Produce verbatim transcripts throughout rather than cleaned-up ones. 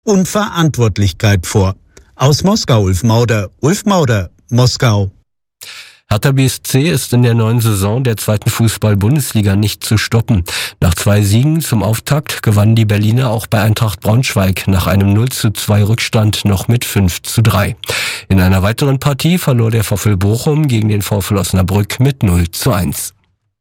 Unverantwortlichkeit vor. Aus Moskau Ulf Mauder. Ulf Mauder, Moskau. Hertha B S C ist in der neuen Saison der zweiten Fußball-Bundesliga nicht zu stoppen. Nach zwei Siegen zum Auftakt gewannen die Berliner auch bei Eintracht Braunschweig nach einem null zu zwei Rückstand noch mit fünf zu drei. In einer weiteren Partie verlor der VfL Bochum gegen den VfL Osnabrück mit null zu eins.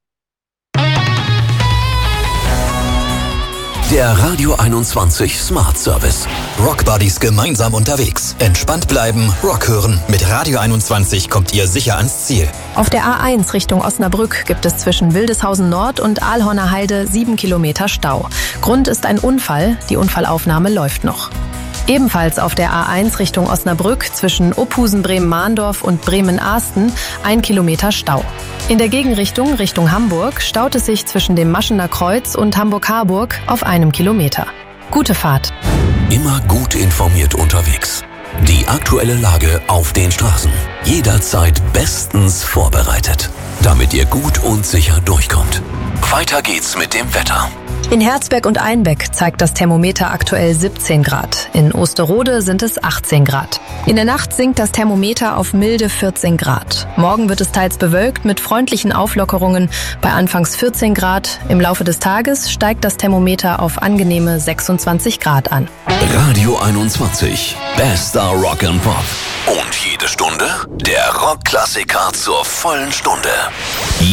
Der Radio einundzwanzig Smart Service. Rock Buddies gemeinsam unterwegs. Entspannt bleiben, Rock hören. Mit Radio einundzwanzig kommt ihr sicher ans Ziel. Auf der A eins Richtung Osnabrück gibt es zwischen Wildeshausen Nord und Aalhorner Heide sieben Kilometer Stau. Grund ist ein Unfall. Die Unfallaufnahme läuft noch. Ebenfalls auf der A eins Richtung Osnabrück zwischen Opusen-Bremen-Mahndorf und Bremen-Ahsten ein Kilometer Stau. In der Gegenrichtung Richtung Hamburg staut es sich zwischen dem Maschener Kreuz und Hamburg-Harburg auf einem Kilometer. Gute Fahrt. Immer gut informiert unterwegs. Die aktuelle Lage auf den Straßen. Jederzeit bestens vorbereitet, damit ihr gut und sicher durchkommt. Weiter geht's mit dem Wetter. In Herzberg und Einbeck zeigt das Thermometer aktuell siebzehn Grad. In Osterode sind es achtzehn Grad. In der Nacht sinkt das Thermometer auf milde vierzehn Grad. Morgen wird es teils bewölkt mit freundlichen Auflockerungen bei anfangs vierzehn Grad. Im Laufe des Tages steigt das Thermometer auf angenehme sechsundzwanzig Grad an. Radio einundzwanzig. Bester Rock and Pop. Und jede Stunde der Rockklassiker zur vollen Stunde.